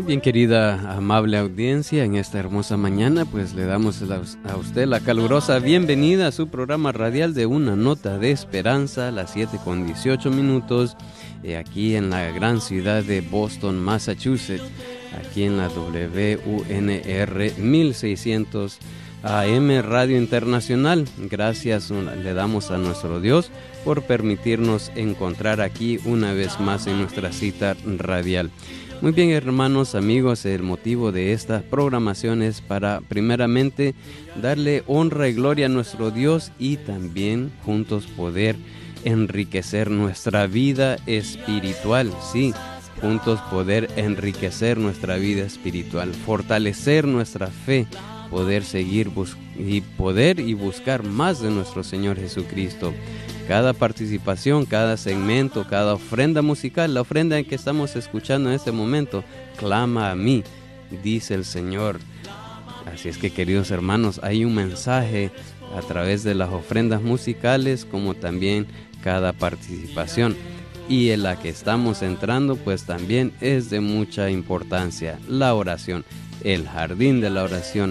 Muy bien, querida, amable audiencia, en esta hermosa mañana, pues le damos a usted la calurosa bienvenida a su programa radial de Una Nota de Esperanza, a las 7:18, aquí en la gran ciudad de Boston, Massachusetts, aquí en la WUNR 1600 AM Radio Internacional. Gracias le damos a nuestro Dios por permitirnos encontrar aquí una vez más en nuestra cita radial. Muy bien, hermanos, amigos, el motivo de esta programación es para, primeramente, darle honra y gloria a nuestro Dios y también juntos poder enriquecer nuestra vida espiritual, sí, juntos poder enriquecer nuestra vida espiritual, fortalecer nuestra fe, poder seguir y buscar más de nuestro Señor Jesucristo. Cada participación, cada segmento, cada ofrenda musical, la ofrenda en que estamos escuchando en este momento, clama a mí, dice el Señor. Así es que, queridos hermanos, hay un mensaje a través de las ofrendas musicales, como también cada participación. Y en la que estamos entrando, pues también es de mucha importancia, la oración, el jardín de la oración.